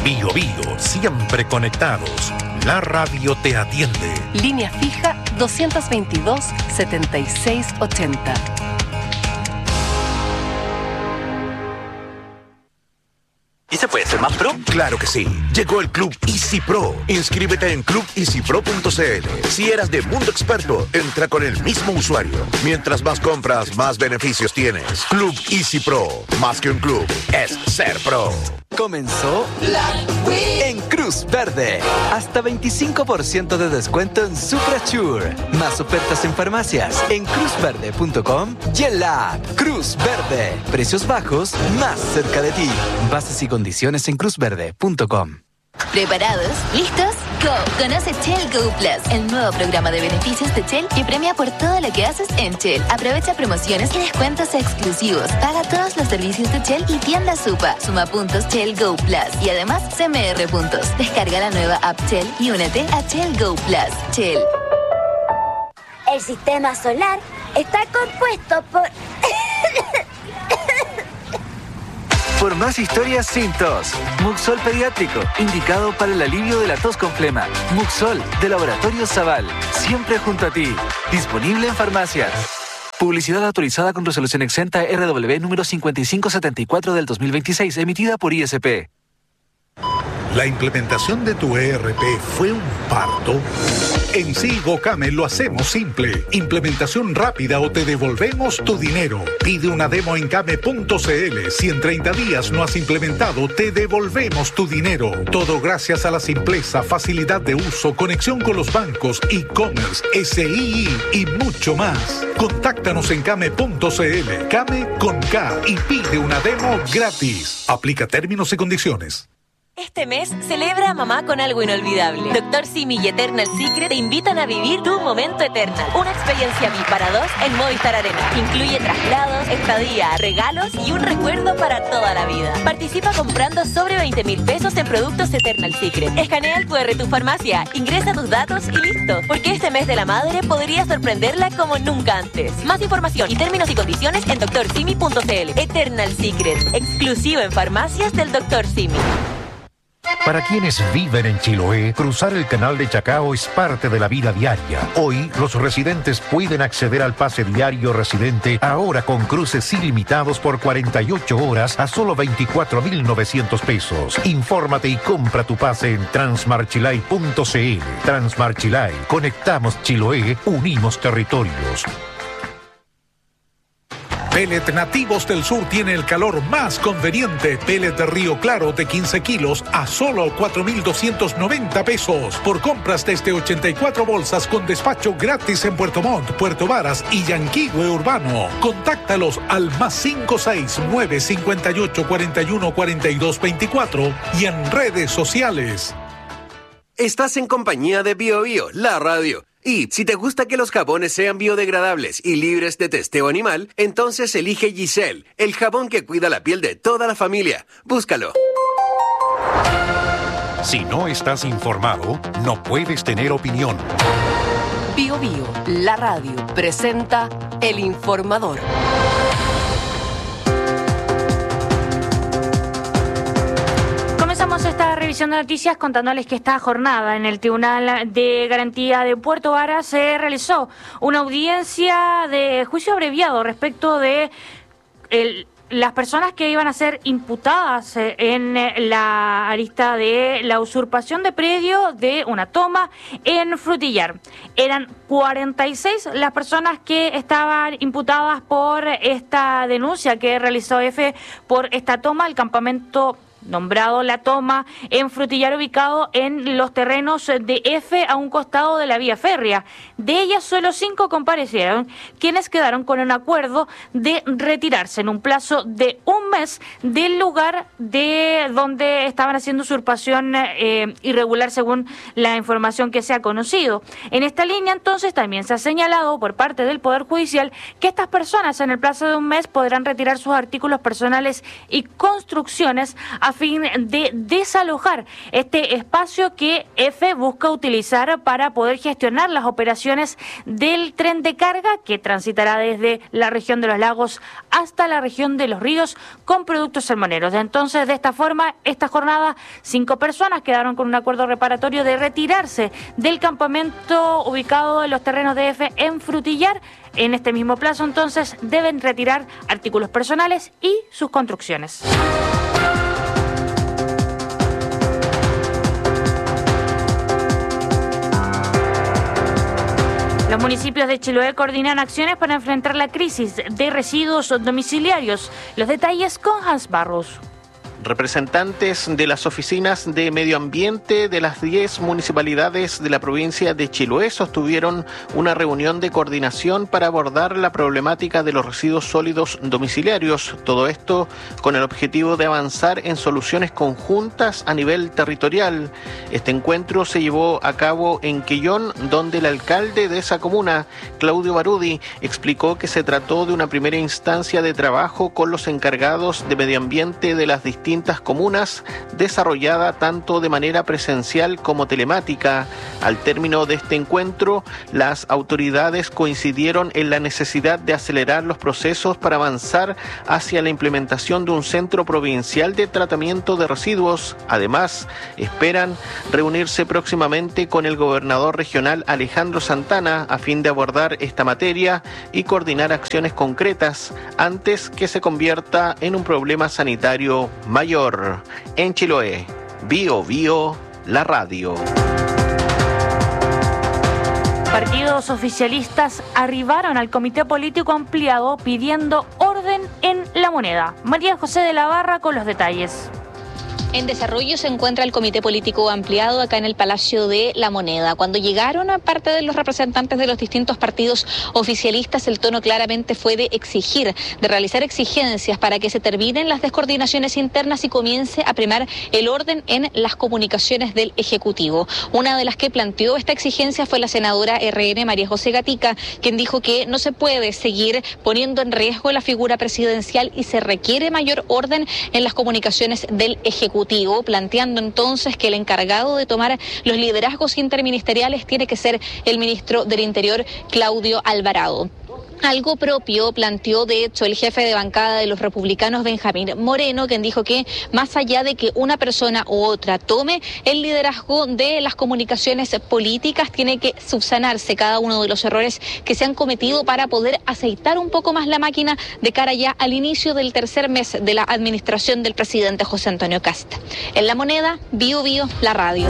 Bio Bio, siempre conectados. La radio te atiende. Línea fija 222-7680. ¿Y se puede ser más pro? Claro que sí. Llegó el Club Easy Pro. Inscríbete en clubeasypro.cl. Si eras de Mundo Experto, entra con el mismo usuario. Mientras más compras, más beneficios tienes. Club Easy Pro. Más que un club, es ser pro. Comenzó Black Week en Cruz Verde. Hasta 25% de descuento en Suprasure. Más ofertas en farmacias en cruzverde.com y en la app Cruz Verde. Precios bajos más cerca de ti. Bases y condiciones en cruzverde.com. ¿Preparados? ¿Listos? ¡Go! Conoce Shell Go Plus, el nuevo programa de beneficios de Shell que premia por todo lo que haces en Shell. Aprovecha promociones y descuentos exclusivos. Paga todos los servicios de Shell y tienda Supa. Suma puntos Shell Go Plus y además CMR puntos. Descarga la nueva app Shell y únete a Shell Go Plus. Shell. El sistema solar está compuesto por... Por más historias sin tos. Muxol Pediátrico, indicado para el alivio de la tos con flema. Muxol, de Laboratorio Zaval, siempre junto a ti. Disponible en farmacias. Publicidad autorizada con resolución exenta RW número 5574 del 2026, emitida por ISP. ¿La implementación de tu ERP fue un parto? En Sigocame lo hacemos simple. Implementación rápida o te devolvemos tu dinero. Pide una demo en came.cl. Si en 30 días no has implementado, te devolvemos tu dinero. Todo gracias a la simpleza, facilidad de uso, conexión con los bancos, e-commerce, SII y mucho más. Contáctanos en came.cl. Came con K y pide una demo gratis. Aplica términos y condiciones. Este mes celebra a mamá con algo inolvidable. Dr. Simi y Eternal Secret te invitan a vivir tu momento Eternal. Una experiencia VIP para dos en Movistar Arena. Incluye traslados, estadía, regalos y un recuerdo para toda la vida. Participa comprando sobre 20.000 pesos en productos Eternal Secret. Escanea el QR de tu farmacia, ingresa tus datos y listo. Porque este mes de la madre podría sorprenderla como nunca antes. Más información y términos y condiciones en drsimi.cl. Eternal Secret, exclusivo en farmacias del Dr. Simi. Para quienes viven en Chiloé, cruzar el canal de Chacao es parte de la vida diaria. Hoy, los residentes pueden acceder al pase diario residente, ahora con cruces ilimitados por 48 horas a solo 24.900 pesos. Infórmate y compra tu pase en transmarchilay.cl. Transmarchilay, conectamos Chiloé, unimos territorios. Pellet Nativos del Sur tiene el calor más conveniente. Pellet de Río Claro de 15 kilos a solo 4.290 pesos. Por compras desde 84 bolsas con despacho gratis en Puerto Montt, Puerto Varas y Yanquihue Urbano. Contáctalos al +569 58 41 42 24 y en redes sociales. Estás en compañía de Bio Bio, la radio. Y si te gusta que los jabones sean biodegradables y libres de testeo animal, entonces elige Giselle, el jabón que cuida la piel de toda la familia. Búscalo. Si no estás informado, no puedes tener opinión. Bio Bio, la radio, presenta El Informador. Esta revisión de noticias contándoles que esta jornada en el Tribunal de Garantía de Puerto Varas se realizó una audiencia de juicio abreviado respecto de las personas que iban a ser imputadas en la arista de la usurpación de predio de una toma en Frutillar. Eran 46 las personas que estaban imputadas por esta denuncia que realizó EFE por esta toma al campamento nombrado La Toma en Frutillar, ubicado en los terrenos de EFE a un costado de la vía férrea. De ellas solo 5 comparecieron, quienes quedaron con un acuerdo de retirarse en un plazo de un mes del lugar de donde estaban haciendo usurpación irregular, según la información que se ha conocido. En esta línea, entonces, también se ha señalado por parte del Poder Judicial que estas personas en el plazo de un mes podrán retirar sus artículos personales y construcciones a fin de desalojar este espacio que EFE busca utilizar para poder gestionar las operaciones del tren de carga que transitará desde la región de los lagos hasta la región de los ríos con productos salmoneros. Entonces, de esta forma, esta jornada, 5 personas quedaron con un acuerdo reparatorio de retirarse del campamento ubicado en los terrenos de EFE en Frutillar. En este mismo plazo, entonces, deben retirar artículos personales y sus construcciones. Los municipios de Chiloé coordinan acciones para enfrentar la crisis de residuos domiciliarios. Los detalles con Hans Barros. Representantes de las oficinas de medio ambiente de las 10 municipalidades de la provincia de Chiloé sostuvieron una reunión de coordinación para abordar la problemática de los residuos sólidos domiciliarios. Todo esto con el objetivo de avanzar en soluciones conjuntas a nivel territorial. Este encuentro se llevó a cabo en Quellón, donde el alcalde de esa comuna, Claudio Barudi, explicó que se trató de una primera instancia de trabajo con los encargados de medio ambiente de las distintas comunas, desarrollada tanto de manera presencial como telemática. Al término de este encuentro, las autoridades coincidieron en la necesidad de acelerar los procesos para avanzar hacia la implementación de un centro provincial de tratamiento de residuos. Además, esperan reunirse próximamente con el gobernador regional Alejandro Santana a fin de abordar esta materia y coordinar acciones concretas antes que se convierta en un problema sanitario mayor. En Chiloé, BioBio, la radio. Partidos oficialistas arribaron al Comité Político Ampliado pidiendo orden en La Moneda. María José de la Barra con los detalles. En desarrollo se encuentra el Comité Político Ampliado acá en el Palacio de La Moneda. Cuando llegaron a parte de los representantes de los distintos partidos oficialistas, el tono claramente fue de exigir, de realizar exigencias para que se terminen las descoordinaciones internas y comience a primar el orden en las comunicaciones del Ejecutivo. Una de las que planteó esta exigencia fue la senadora RN María José Gatica, quien dijo que no se puede seguir poniendo en riesgo la figura presidencial y se requiere mayor orden en las comunicaciones del Ejecutivo, planteando entonces que el encargado de tomar los liderazgos interministeriales tiene que ser el ministro del Interior, Claudio Alvarado. Algo propio planteó, de hecho, el jefe de bancada de los republicanos, Benjamín Moreno, quien dijo que más allá de que una persona u otra tome el liderazgo de las comunicaciones políticas, tiene que subsanarse cada uno de los errores que se han cometido para poder aceitar un poco más la máquina de cara ya al inicio del tercer mes de la administración del presidente José Antonio Kast. En La Moneda, BioBio, la radio.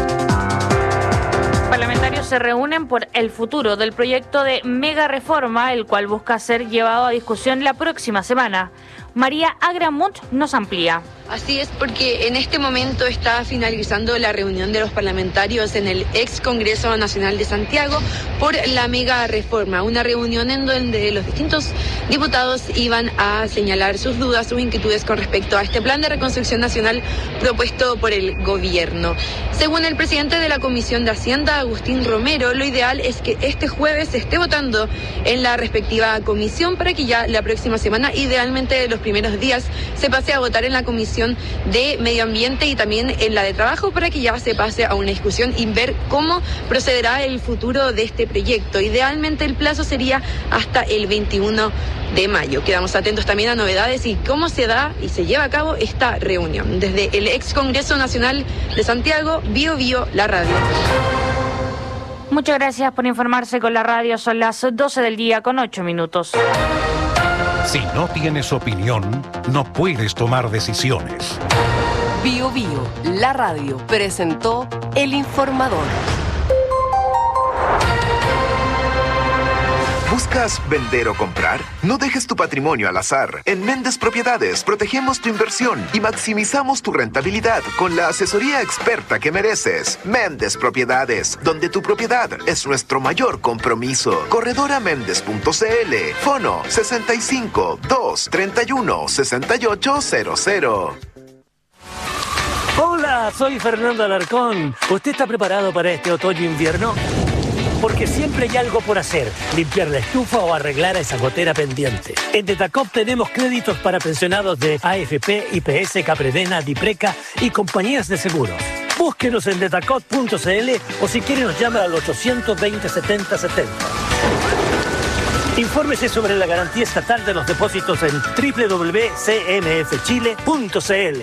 Parlamentarios se reúnen por el futuro del proyecto de mega reforma, el cual busca ser llevado a discusión la próxima semana. María Agramunt nos amplía. Así es, porque en este momento está finalizando la reunión de los parlamentarios en el ex Congreso Nacional de Santiago por la mega reforma, una reunión en donde los distintos diputados iban a señalar sus dudas, sus inquietudes con respecto a este plan de reconstrucción nacional propuesto por el gobierno. Según el presidente de la Comisión de Hacienda, Agustín Romero, lo ideal es que este jueves se esté votando en la respectiva comisión para que ya la próxima semana, idealmente los primeros días, se pase a votar en la Comisión de Medio Ambiente y también en la de Trabajo para que ya se pase a una discusión y ver cómo procederá el futuro de este proyecto. Idealmente el plazo sería hasta el 21 de mayo. Quedamos atentos también a novedades y cómo se da y se lleva a cabo esta reunión. Desde el ex Congreso Nacional de Santiago, BioBio, la radio. Muchas gracias por informarse con la radio. Son las 12 del día con 8 minutos. Si no tienes opinión, no puedes tomar decisiones. BioBio, la radio, presentó El Informador. ¿Buscas vender o comprar? No dejes tu patrimonio al azar. En Méndez Propiedades protegemos tu inversión y maximizamos tu rentabilidad con la asesoría experta que mereces. Méndez Propiedades, donde tu propiedad es nuestro mayor compromiso. Corredoraméndez.cl. Fono 65 2 31 6800. Hola, soy Fernando Alarcón. ¿Usted está preparado para este otoño-invierno? porque siempre hay algo por hacer, limpiar la estufa o arreglar esa gotera pendiente. En Detacop tenemos créditos para pensionados de AFP, IPS, Capredena, Dipreca y compañías de seguros. Búsquenos en detacop.cl o si quiere nos llama al 820 70 70. Infórmese sobre la garantía estatal de los depósitos en www.cmfchile.cl.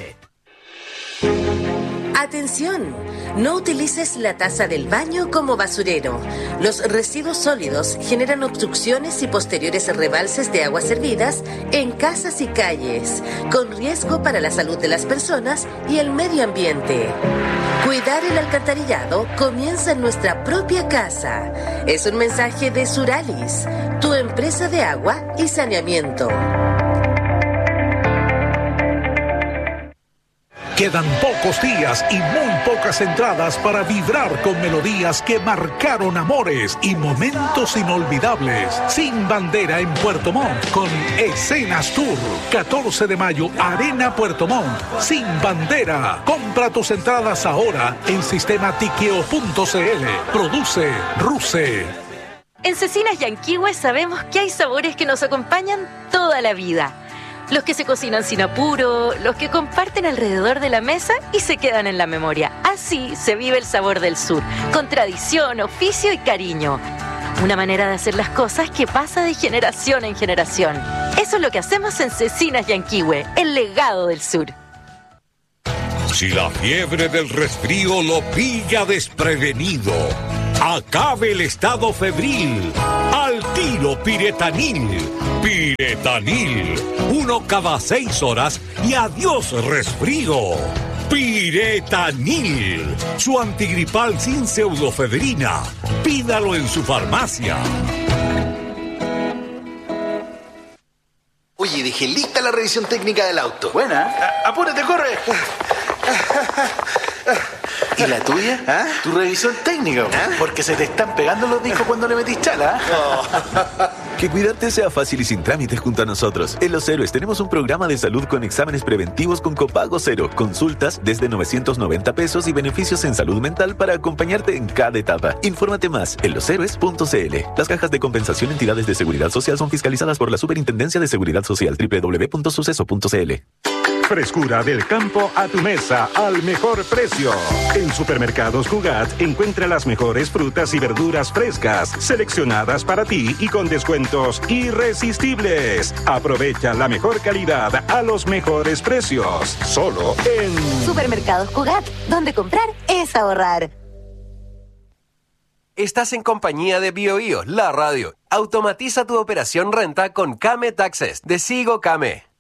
¡Atención! No utilices la taza del baño como basurero. Los residuos sólidos generan obstrucciones y posteriores rebalses de aguas servidas en casas y calles, con riesgo para la salud de las personas y el medio ambiente. Cuidar el alcantarillado comienza en nuestra propia casa. Es un mensaje de Suralis, tu empresa de agua y saneamiento. Quedan pocos días y muy pocas entradas para vibrar con melodías que marcaron amores y momentos inolvidables. Sin Bandera en Puerto Montt con Escenas Tour. 14 de mayo, Arena Puerto Montt. Sin Bandera. Compra tus entradas ahora en sistematiqueo.cl. Produce Ruse. En Cecinas Yanquihue sabemos que hay sabores que nos acompañan toda la vida. Los que se cocinan sin apuro, los que comparten alrededor de la mesa y se quedan en la memoria. Así se vive el sabor del sur, con tradición, oficio y cariño. Una manera de hacer las cosas que pasa de generación en generación. Eso es lo que hacemos en Cecinas Yanquihue, el legado del sur. Si la fiebre del resfrío lo pilla desprevenido, acabe el estado febril. Al tiro Piretanil. Piretanil. 1 cada 6 horas y adiós resfrío. Piretanil. Su antigripal sin pseudofedrina. Pídalo en su farmacia. Oye, dejé lista la revisión técnica del auto. Buena. ¡Apúrate, corre! ¿Y la tuya? ¿Ah? Tu revisión técnica, porque se te están pegando los discos cuando le metís chala. Que cuidarte sea fácil y sin trámites junto a nosotros. En Los Héroes tenemos un programa de salud con exámenes preventivos con copago cero, consultas desde 990 pesos y beneficios en salud mental para acompañarte en cada etapa. Infórmate más en loshéroes.cl. Las cajas de compensación entidades de seguridad social son fiscalizadas por la Superintendencia de Seguridad Social. www.suceso.cl. Frescura del campo a tu mesa al mejor precio. En Supermercados Cugat encuentra las mejores frutas y verduras frescas, seleccionadas para ti y con descuentos irresistibles. Aprovecha la mejor calidad a los mejores precios. Solo en Supermercados Cugat, donde comprar es ahorrar. Estás en compañía de BioBio, la radio. Automatiza tu operación renta con Kame Taxes de Sigo Kame.